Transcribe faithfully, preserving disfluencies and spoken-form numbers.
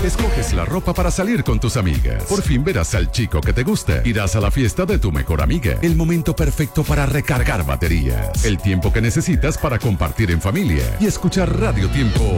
Escoges la ropa para salir con tus amigas. Por fin verás al chico que te gusta. Irás a la fiesta de tu mejor amiga. El momento perfecto para recargar baterías. El tiempo que necesitas para compartir en familia y escuchar Radio Tiempo